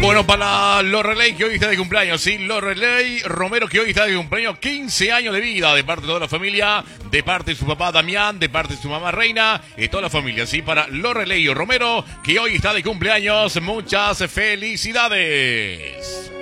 Bueno, para Loreley, que hoy está de cumpleaños, sí, Loreley Romero, que hoy está de cumpleaños, 15 años de vida, de parte de toda la familia, de parte de su papá Damián, de parte de su mamá Reina, y toda la familia, sí, para Loreley Romero, que hoy está de cumpleaños, muchas felicidades.